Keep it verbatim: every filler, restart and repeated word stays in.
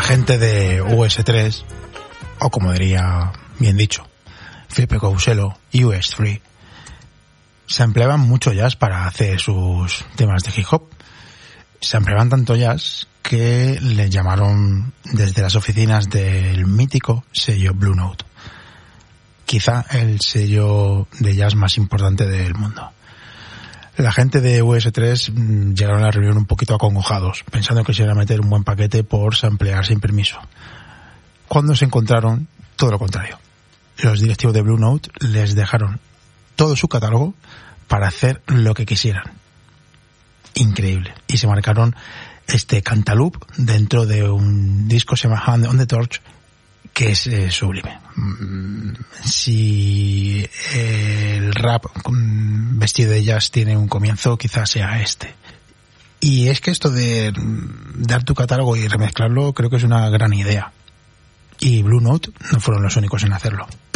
gente de U S tres, o como diría bien dicho, Felipe Couselo, U S tres, se empleaban mucho jazz para hacer sus temas de hip hop. Se empleaban tanto jazz que le llamaron desde las oficinas del mítico sello Blue Note, quizá el sello de jazz más importante del mundo. La gente de U S tres llegaron a la reunión un poquito acongojados, pensando que se iban a meter un buen paquete por samplear sin permiso, cuando se encontraron todo lo contrario. Los directivos de Blue Note les dejaron todo su catálogo para hacer lo que quisieran. Increíble. Y se marcaron este cantaloupe dentro de un disco que se llama Hand on the Torch, que es eh, sublime. Si el rap vestido de jazz tiene un comienzo, quizás sea este. Y es que esto de dar tu catálogo y remezclarlo creo que es una gran idea. Y Blue Note no fueron los únicos en hacerlo.